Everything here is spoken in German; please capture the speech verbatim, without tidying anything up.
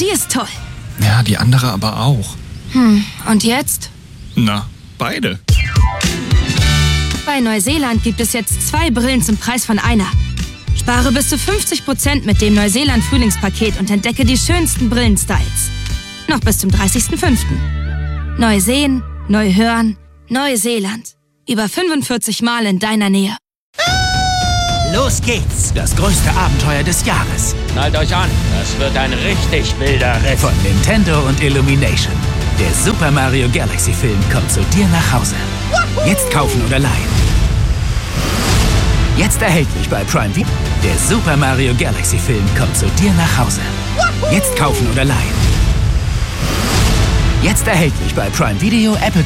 Die ist toll. Ja, die andere aber auch. Hm, und jetzt? Na, beide. Bei Neuseeland gibt es jetzt zwei Brillen zum Preis von einer. Spare bis zu fünfzig Prozent mit dem Neuseeland-Frühlingspaket und entdecke die schönsten Brillenstyles. Noch bis zum dreißigsten fünften Neu sehen, neu hören, Neuseeland. Über fünfundvierzig Mal in deiner Nähe. Los geht's! Das größte Abenteuer des Jahres. Schnallt euch an, das wird ein richtig wilder Ritt. Von Nintendo und Illumination. Der Super Mario Galaxy Film kommt zu dir nach Hause. Jetzt kaufen oder leihen. Jetzt erhältlich bei Prime Video. Der Super Mario Galaxy Film kommt zu dir nach Hause. Jetzt kaufen oder leihen. Jetzt erhältlich bei Prime Video, Apple